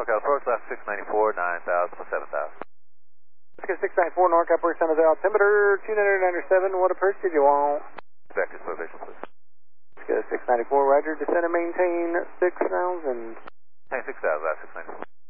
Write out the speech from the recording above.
NorCal approach, left 694, 9,000 plus 7,000. Let's get 694 NorCal approach, San Jose altimeter 2997. What approach did you want? Vector motivation, please. Let's get 694, roger. Descend and maintain 6,000. Maintain 6,000, left 694.